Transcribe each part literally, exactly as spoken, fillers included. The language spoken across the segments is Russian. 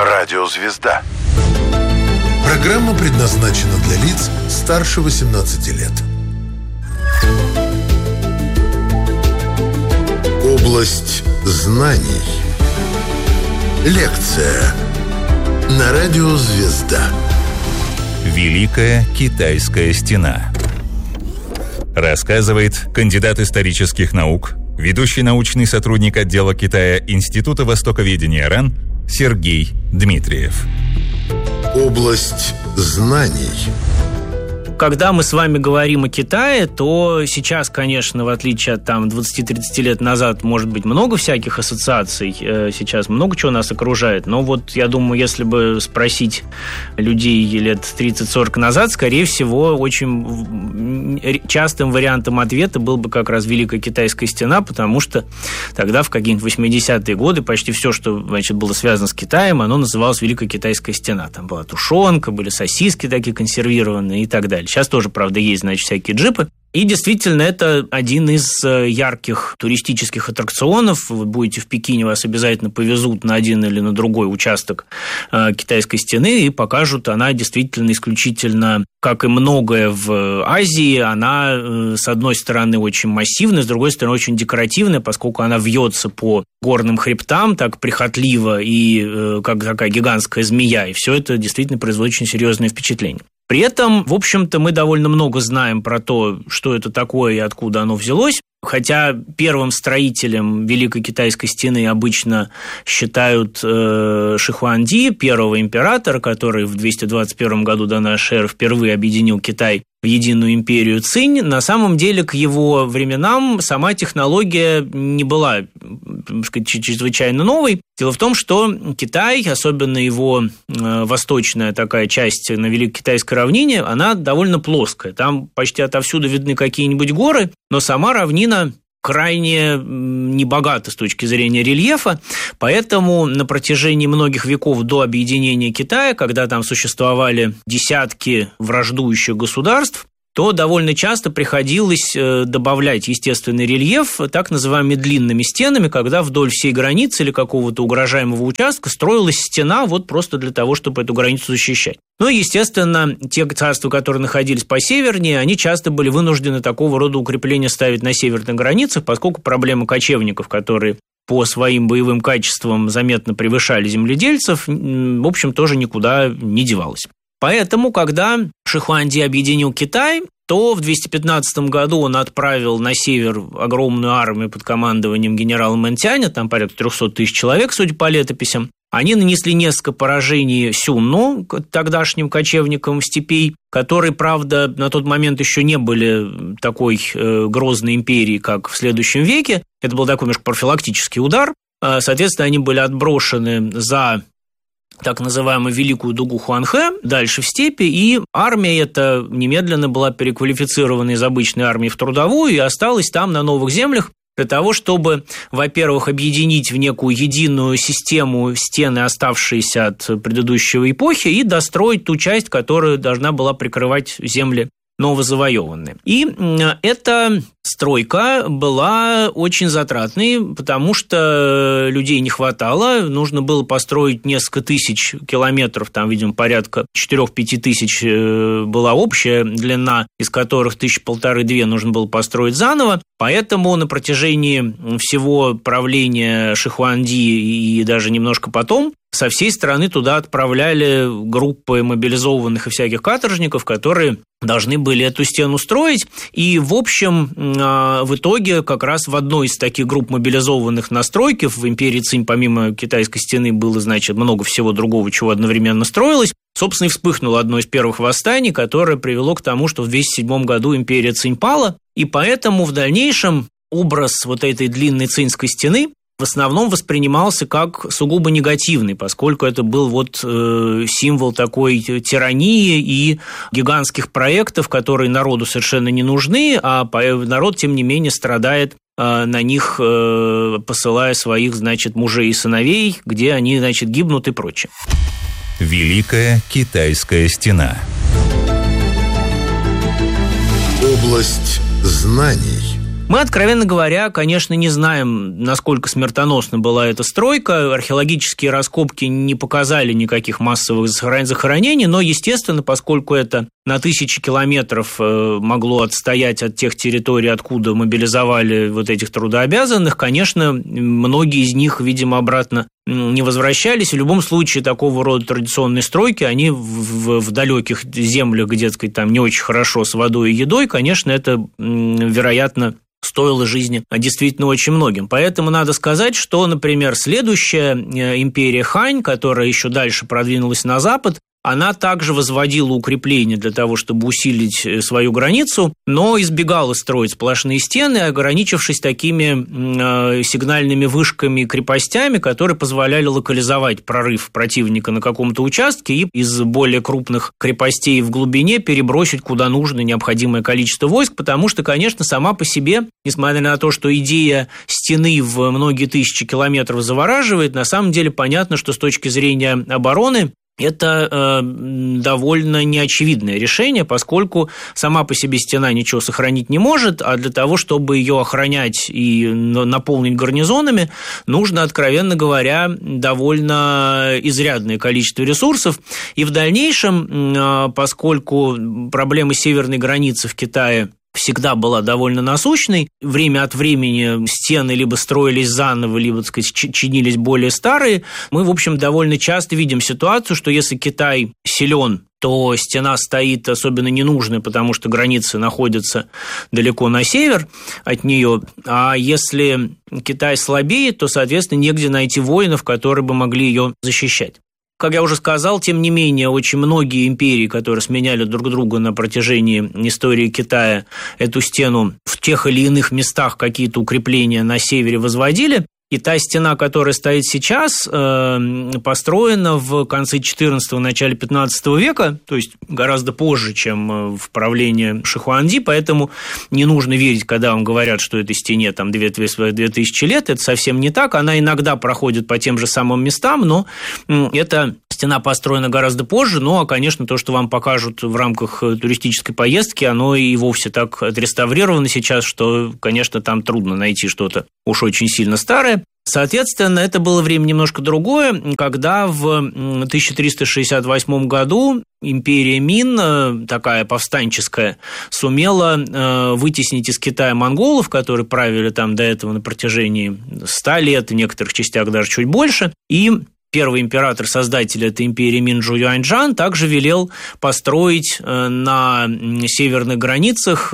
Радиозвезда. Программа предназначена для лиц старше восемнадцати лет. Область знаний. Лекция на Радиозвезда. Великая Китайская стена. Рассказывает кандидат исторических наук, ведущий научный сотрудник отдела Китая Института востоковедения РАН Сергей Дмитриев. Область знаний. Когда мы с вами говорим о Китае, то сейчас, конечно, в отличие от там, двадцати-тридцати лет назад, может быть много всяких ассоциаций, сейчас много чего нас окружает, но вот я думаю, если бы спросить людей лет тридцать-сорок назад, скорее всего, очень частым вариантом ответа был бы как раз Великая Китайская стена, потому что тогда, в какие-нибудь восьмидесятые годы, почти все, что значит, было связано с Китаем, оно называлось Великая Китайская стена. Там была тушенка, были сосиски такие консервированные и так далее. Сейчас тоже, правда, есть, значит, всякие джипы. И действительно, это один из ярких туристических аттракционов. Вы будете в Пекине, вас обязательно повезут на один или на другой участок Китайской стены и покажут. Она действительно исключительно, как и многое в Азии, она, с одной стороны, очень массивная, с другой стороны, очень декоративная, поскольку она вьется по горным хребтам так прихотливо и как такая гигантская змея. И все это действительно производит очень серьезное впечатление. При этом, в общем-то, мы довольно много знаем про то, что это такое и откуда оно взялось. Хотя первым строителем Великой Китайской стены обычно считают э, Ши Хуанди, первого императора, который в двести двадцать первом году до нашей эры впервые объединил Китай в единую империю Цинь. На самом деле, к его временам сама технология не была, так сказать, чрезвычайно новой. Дело в том, что Китай, особенно его э, восточная такая часть на Великой Китайской равнине, она довольно плоская. Там почти отовсюду видны какие-нибудь горы, но сама равнина крайне небогата с точки зрения рельефа, поэтому на протяжении многих веков до объединения Китая, когда там существовали десятки враждующих государств, то довольно часто приходилось добавлять естественный рельеф так называемыми длинными стенами, когда вдоль всей границы или какого-то угрожаемого участка строилась стена вот просто для того, чтобы эту границу защищать. Ну и, естественно, те царства, которые находились по севернее, они часто были вынуждены такого рода укрепления ставить на северных границах, поскольку проблема кочевников, которые по своим боевым качествам заметно превышали земледельцев, в общем, тоже никуда не девалась. Поэтому, когда Ши Хуанди объединил Китай, то в двести пятнадцатом году он отправил на север огромную армию под командованием генерала Мэнтяня, там порядка триста тысяч человек, судя по летописям. Они нанесли несколько поражений Сюнну, тогдашним кочевникам степей, которые, правда, на тот момент еще не были такой э, грозной империей, как в следующем веке. Это был такой немножко профилактический удар. Соответственно, они были отброшены за так называемую Великую дугу Хуанхэ, дальше в степи, и армия эта немедленно была переквалифицирована из обычной армии в трудовую и осталась там на новых землях для того, чтобы, во-первых, объединить в некую единую систему стены, оставшиеся от предыдущей эпохи, и достроить ту часть, которая должна была прикрывать земли новозавоеванные. И эта стройка была очень затратной, потому что людей не хватало, нужно было построить несколько тысяч километров, там, видимо, порядка четыре-пять тысяч была общая длина, из которых тысячи полторы-две нужно было построить заново, поэтому на протяжении всего правления Ши Хуанди и даже немножко потом со всей страны туда отправляли группы мобилизованных и всяких каторжников, которые должны были эту стену строить. И, в общем, в итоге как раз в одной из таких групп мобилизованных на стройке в империи Цинь, помимо Китайской стены, было, значит, много всего другого, чего одновременно строилось. Собственно, и вспыхнуло одно из первых восстаний, которое привело к тому, что в двести седьмом году империя Цинь пала. И поэтому в дальнейшем образ вот этой длинной цинской стены в основном воспринимался как сугубо негативный, поскольку это был вот э, символ такой тирании и гигантских проектов, которые народу совершенно не нужны, а народ, тем не менее, страдает э, на них, э, посылая своих, значит, мужей и сыновей, где они, значит, гибнут и прочее. Великая Китайская стена. Область знаний. Мы, откровенно говоря, конечно, не знаем, насколько смертоносна была эта стройка. Археологические раскопки не показали никаких массовых захоронений, но, естественно, поскольку это на тысячи километров могло отстоять от тех территорий, откуда мобилизовали вот этих трудообязанных, конечно, многие из них, видимо, обратно не возвращались. В любом случае, такого рода традиционные стройки, они в, в, в далеких землях, где, так сказать, там не очень хорошо с водой и едой, конечно, это, вероятно, стоило жизни действительно очень многим. Поэтому надо сказать, что, например, следующая империя Хань, которая еще дальше продвинулась на запад, она также возводила укрепления для того, чтобы усилить свою границу, но избегала строить сплошные стены, ограничившись такими э, сигнальными вышками и крепостями, которые позволяли локализовать прорыв противника на каком-то участке и из более крупных крепостей в глубине перебросить куда нужно необходимое количество войск, потому что, конечно, сама по себе, несмотря на то, что идея стены в многие тысячи километров завораживает, на самом деле понятно, что с точки зрения обороны это э, довольно неочевидное решение, поскольку сама по себе стена ничего сохранить не может, а для того, чтобы ее охранять и наполнить гарнизонами, нужно, откровенно говоря, довольно изрядное количество ресурсов. И в дальнейшем, э, поскольку проблема северной границы в Китае всегда была довольно насущной. Время от времени стены либо строились заново, либо, так сказать, чинились более старые. Мы, в общем, довольно часто видим ситуацию, что если Китай силен, то стена стоит особенно ненужная, потому что границы находятся далеко на север от нее. А если Китай слабеет, то, соответственно, негде найти воинов, которые бы могли ее защищать. Как я уже сказал, тем не менее, очень многие империи, которые сменяли друг друга на протяжении истории Китая, эту стену в тех или иных местах какие-то укрепления на севере возводили. И та стена, которая стоит сейчас, построена в конце четырнадцатого, начале пятнадцатого века, то есть гораздо позже, чем в правлении Шихуанди, поэтому не нужно верить, когда вам говорят, что этой стене там две тысячи лет, это совсем не так, она иногда проходит по тем же самым местам, но это стена построена гораздо позже, ну, а, конечно, то, что вам покажут в рамках туристической поездки, оно и вовсе так отреставрировано сейчас, что, конечно, там трудно найти что-то уж очень сильно старое. Соответственно, это было время немножко другое, когда в тысяча триста шестьдесят восьмом году империя Мин, такая повстанческая, сумела вытеснить из Китая монголов, которые правили там до этого на протяжении ста лет, в некоторых частях даже чуть больше, и первый император-создатель этой империи Мин Чжу Юаньчжан также велел построить на северных границах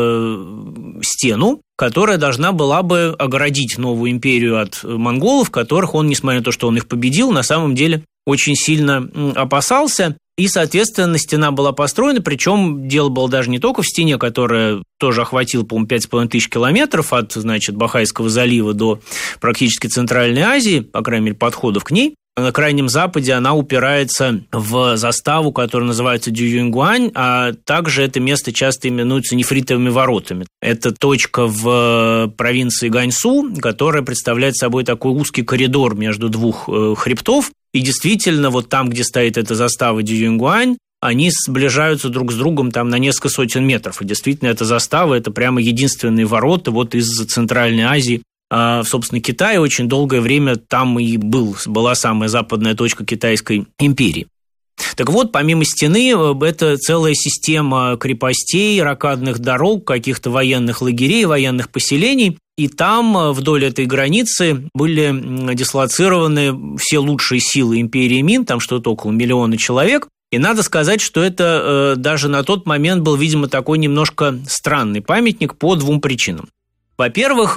стену, которая должна была бы оградить новую империю от монголов, которых он, несмотря на то, что он их победил, на самом деле очень сильно опасался. И, соответственно, стена была построена, причем дело было даже не только в стене, которая тоже охватила, по-моему, пять с половиной тысяч километров от, значит, Бахайского залива до практически Центральной Азии, по крайней мере, подходов к ней. На Крайнем Западе она упирается в заставу, которая называется Дююньгуань, а также это место часто именуется нефритовыми воротами. Это точка в провинции Ганьсу, которая представляет собой такой узкий коридор между двух хребтов. И действительно, вот там, где стоит эта застава Дююньгуань, они сближаются друг с другом там на несколько сотен метров. И действительно, эта застава – это прямо единственные ворота вот из Центральной Азии. А, собственно, Китай очень долгое время там и был, была самая западная точка Китайской империи. Так вот, помимо стены, это целая система крепостей, рокадных дорог, каких-то военных лагерей, военных поселений. И там вдоль этой границы были дислоцированы все лучшие силы империи Мин, там что-то около миллиона человек. И надо сказать, что это даже на тот момент был, видимо, такой немножко странный памятник по двум причинам. Во-первых,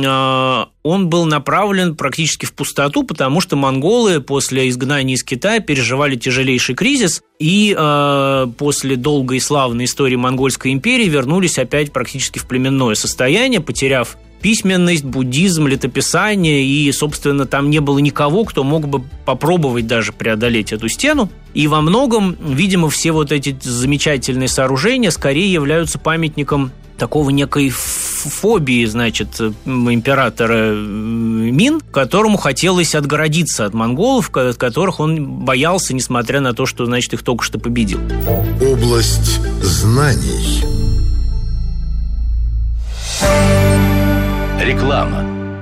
он был направлен практически в пустоту, потому что монголы после изгнания из Китая переживали тяжелейший кризис, и после долгой и славной истории Монгольской империи вернулись опять практически в племенное состояние, потеряв письменность, буддизм, летописание, и, собственно, там не было никого, кто мог бы попробовать даже преодолеть эту стену. И во многом, видимо, все вот эти замечательные сооружения скорее являются памятником такого некой фобии, значит, императора Мин, которому хотелось отгородиться от монголов, от которых он боялся, несмотря на то, что, значит, их только что победил. Область знаний. Реклама.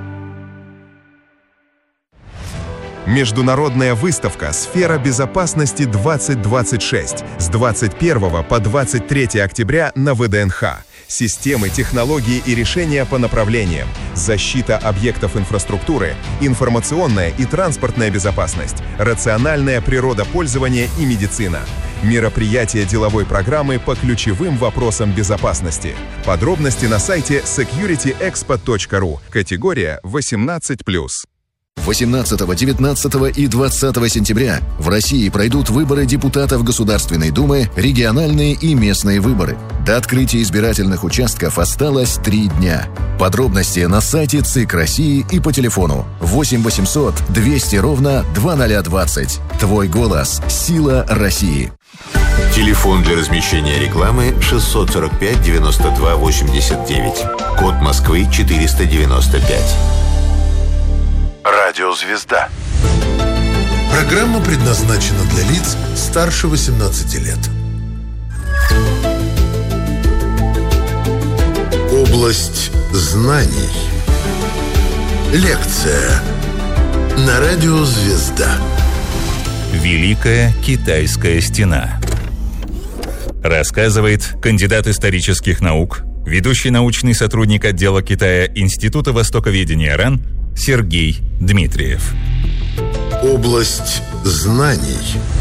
Международная выставка «Сфера безопасности-двадцать двадцать шесть» с двадцать первого по двадцать третье октября на вэ дэ эн ха. Системы, технологии и решения по направлениям. Защита объектов инфраструктуры, информационная и транспортная безопасность, рациональное природопользование и медицина. Мероприятие деловой программы по ключевым вопросам безопасности. Подробности на сайте секьюрити экспо точка ру. Категория восемнадцать плюс. восемнадцатого, девятнадцатого и двадцатого сентября в России пройдут выборы депутатов Государственной Думы, региональные и местные выборы. До открытия избирательных участков осталось три дня. Подробности на сайте ЦИК России и по телефону восемь восемьсот двести ровно двадцать двадцать. Твой голос – сила России. Телефон для размещения рекламы шестьсот сорок пять девяносто два восемьдесят девять. Код Москвы четыреста девяносто пять. Радио «Звезда». Программа предназначена для лиц старше восемнадцати лет. Область знаний. Лекция на радио «Звезда». Великая Китайская стена. Рассказывает кандидат исторических наук, ведущий научный сотрудник отдела Китая Института востоковедения РАН Сергей Дмитриев. Область знаний.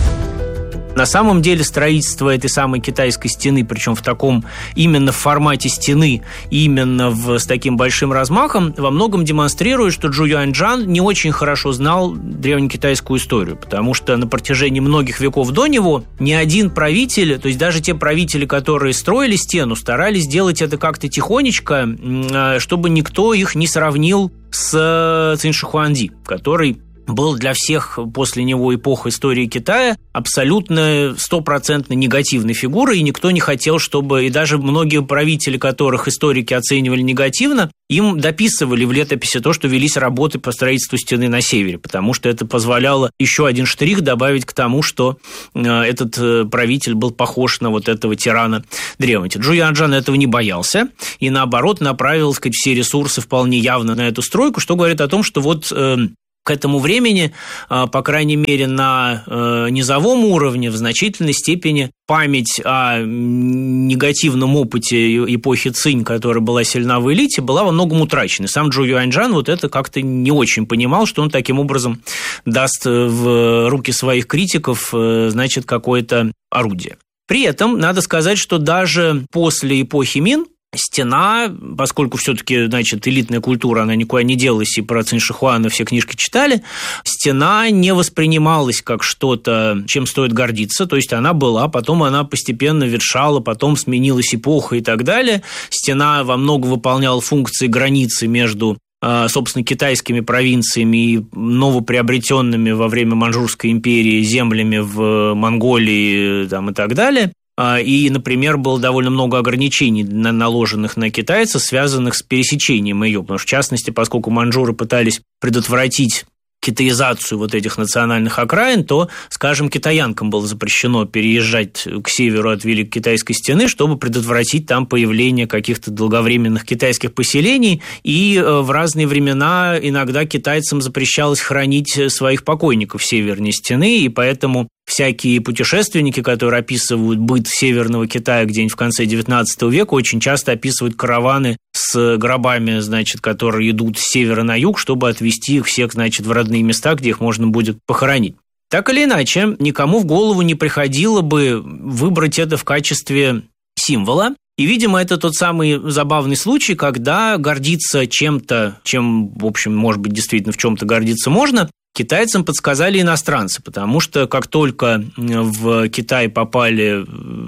На самом деле строительство этой самой китайской стены, причем в таком именно в формате стены, именно в, с таким большим размахом, во многом демонстрирует, что Чжу Юаньчжан не очень хорошо знал древнекитайскую историю, потому что на протяжении многих веков до него ни один правитель, то есть даже те правители, которые строили стену, старались делать это как-то тихонечко, чтобы никто их не сравнил с Цинь Ши Хуанди, который был для всех после него эпох истории Китая абсолютно стопроцентно негативной фигурой, и никто не хотел, чтобы... И даже многие правители, которых историки оценивали негативно, им дописывали в летописи то, что велись работы по строительству стены на севере, потому что это позволяло еще один штрих добавить к тому, что этот правитель был похож на вот этого тирана древности. Чжу Юаньчжан этого не боялся, и наоборот направил, так сказать, все ресурсы вполне явно на эту стройку, что говорит о том, что вот... К этому времени, по крайней мере, на низовом уровне в значительной степени память о негативном опыте эпохи Цинь, которая была сильна в элите, была во многом утрачена. Сам Чжу Юаньчжан вот это как-то не очень понимал, что он таким образом даст в руки своих критиков, значит, какое-то орудие. При этом надо сказать, что даже после эпохи Мин стена, поскольку все-таки, значит, элитная культура, она никуда не делась, и про Цинь Ши Хуана все книжки читали, стена не воспринималась как что-то, чем стоит гордиться, то есть она была, потом она постепенно ветшала, потом сменилась эпоха и так далее. Стена во многом выполняла функции границы между, собственно, китайскими провинциями и новоприобретенными во время Маньчжурской империи землями в Монголии там, и так далее. И, например, было довольно много ограничений, наложенных на китайцев, связанных с пересечением ее, потому что, в частности, поскольку маньчжуры пытались предотвратить китаизацию вот этих национальных окраин, то, скажем, китаянкам было запрещено переезжать к северу от Великой Китайской стены, чтобы предотвратить там появление каких-то долговременных китайских поселений, и в разные времена иногда китайцам запрещалось хранить своих покойников севернее стены, и поэтому всякие путешественники, которые описывают быт Северного Китая где-нибудь в конце девятнадцатого века, очень часто описывают караваны с гробами, значит, которые идут с севера на юг, чтобы отвезти их всех, значит, в родные места, где их можно будет похоронить. Так или иначе, никому в голову не приходило бы выбрать это в качестве символа. И, видимо, это тот самый забавный случай, когда гордиться чем-то, чем, в общем, может быть, действительно в чем-то гордиться можно, китайцам подсказали иностранцы, потому что как только в Китай попали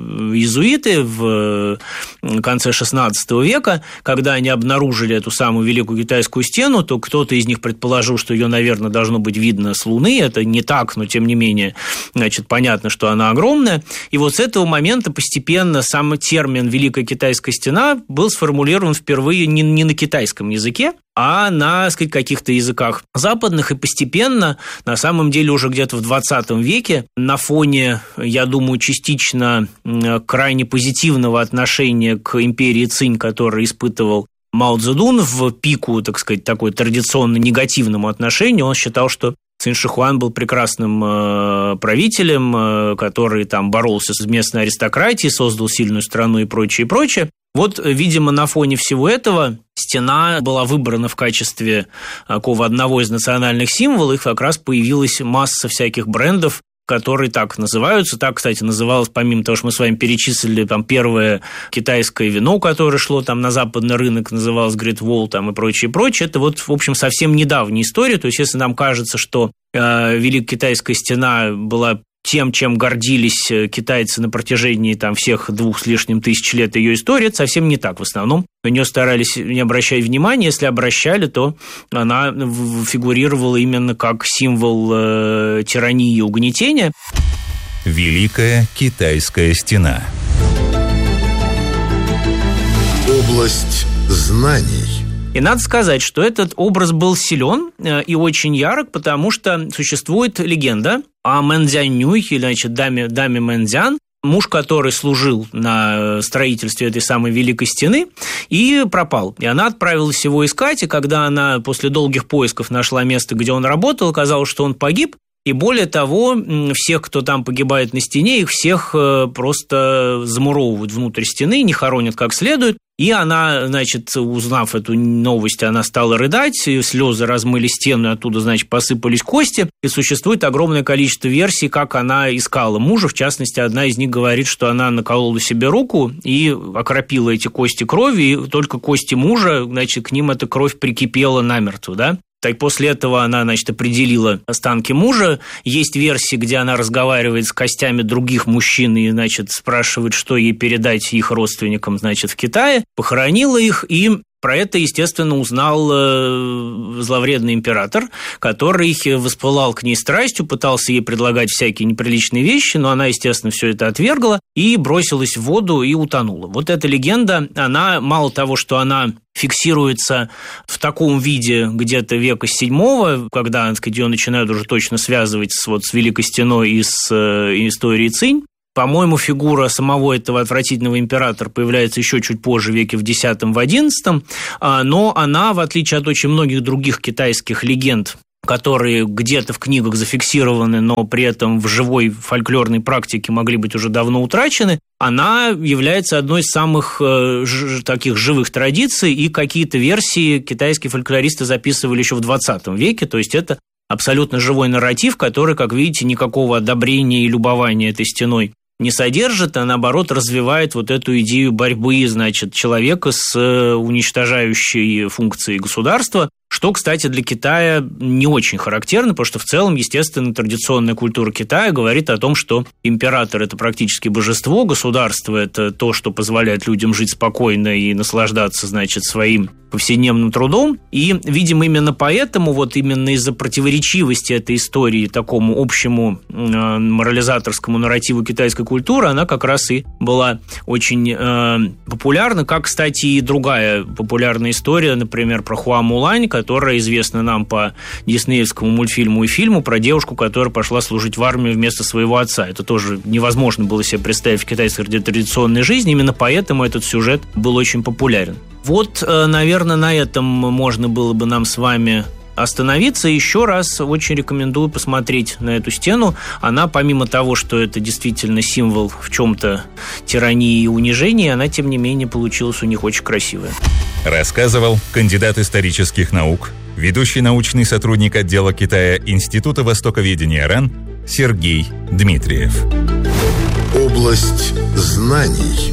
иезуиты в конце шестнадцатого века, когда они обнаружили эту самую Великую Китайскую стену, то кто-то из них предположил, что ее, наверное, должно быть видно с Луны. Это не так, но тем не менее, значит, понятно, что она огромная. И вот с этого момента постепенно сам термин «Великая Китайская стена» был сформулирован впервые не, не на китайском языке, а на, так сказать, каких-то языках западных, и постепенно, на самом деле, уже где-то в двадцатом веке, на фоне, я думаю, частично крайне позитивного отношения к империи Цинь, который испытывал Мао Цзэдун в пику, так сказать, такой традиционно негативному отношению, он считал, что Цин Шихуан был прекрасным э, правителем, э, который там боролся с местной аристократией, создал сильную страну и прочее, и прочее. Вот, видимо, на фоне всего этого стена была выбрана в качестве такого одного из национальных символов, и как раз появилась масса всяких брендов, которые так называются. Так, кстати, называлось, помимо того, что мы с вами перечислили, там, первое китайское вино, которое шло там на западный рынок, называлось Great Wall, там, и прочее, прочее. Это вот, в общем, совсем недавняя история. То есть, если нам кажется, что э, Великая Китайская стена была тем, чем гордились китайцы на протяжении там, всех двух с лишним тысяч лет ее истории, это совсем не так. В основном на нее старались не обращать внимания. Если обращали, то она фигурировала именно как символ э, тирании и угнетения. Великая Китайская стена. Область знаний. И надо сказать, что этот образ был силен и очень ярок, потому что существует легенда о Мэн Цзяньнюй, или, значит, даме, даме Мэн Цзян, муж, который служил на строительстве этой самой Великой Стены, и пропал. И она отправилась его искать, и когда она после долгих поисков нашла место, где он работал, оказалось, что он погиб. И более того, всех, кто там погибает на стене, их всех просто замуровывают внутрь стены, не хоронят как следует. И она, значит, узнав эту новость, она стала рыдать, и слезы размыли стену, и оттуда, значит, посыпались кости. И существует огромное количество версий, как она искала мужа. В частности, одна из них говорит, что она наколола себе руку и окропила эти кости кровью, и только кости мужа, значит, к ним эта кровь прикипела намертво, да. Так после этого она, значит, определила останки мужа. Есть версии, где она разговаривает с костями других мужчин и, значит, спрашивает, что ей передать их родственникам, значит, в Китае. Похоронила их, и про это, естественно, узнал зловредный император, который воспылал к ней страстью, пытался ей предлагать всякие неприличные вещи, но она, естественно, все это отвергла и бросилась в воду и утонула. Вот эта легенда, она мало того, что она фиксируется в таком виде где-то века седьмого, когда, так сказать, ее начинают уже точно связывать с, вот, с Великой Стеной и с э, историей Цинь. По-моему, фигура самого этого отвратительного императора появляется еще чуть позже, в веке в десятом, в одиннадцатом, но она, в отличие от очень многих других китайских легенд, которые где-то в книгах зафиксированы, но при этом в живой фольклорной практике могли быть уже давно утрачены, она является одной из самых э, ж, таких живых традиций, и какие-то версии китайские фольклористы записывали еще в двадцатом веке, то есть это абсолютно живой нарратив, который, как видите, никакого одобрения и любования этой стеной не содержит, а наоборот развивает вот эту идею борьбы, значит, человека с уничтожающей функцией государства, что, кстати, для Китая не очень характерно, потому что в целом, естественно, традиционная культура Китая говорит о том, что император – это практически божество, государство – это то, что позволяет людям жить спокойно и наслаждаться, значит, своим повседневным трудом. И, видимо, именно поэтому, вот именно из-за противоречивости этой истории такому общему э, морализаторскому нарративу китайской культуры, она как раз и была очень э, популярна, как, кстати, и другая популярная история, например, про Хуа Мулань, которая известна нам по диснеевскому мультфильму и фильму про девушку, которая пошла служить в армию вместо своего отца. Это тоже невозможно было себе представить в китайской традиционной жизни, именно поэтому этот сюжет был очень популярен. Вот, наверное, на этом можно было бы нам с вами остановиться. Еще раз очень рекомендую посмотреть на эту стену. Она, помимо того, что это действительно символ в чем-то тирании и унижения, она, тем не менее, получилась у них очень красивая. Рассказывал кандидат исторических наук, ведущий научный сотрудник отдела Китая Института востоковедения РАН Сергей Дмитриев. Область знаний.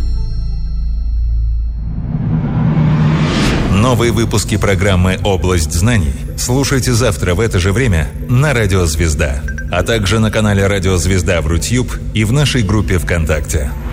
Новые выпуски программы «Область знаний» слушайте завтра в это же время на Радио Звезда, а также на канале Радио Звезда в Рутьюб и в нашей группе ВКонтакте.